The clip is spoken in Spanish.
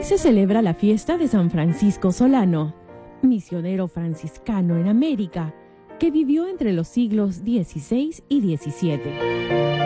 Hoy se celebra la fiesta de San Francisco Solano, misionero franciscano en América, que vivió entre los siglos XVI y XVII.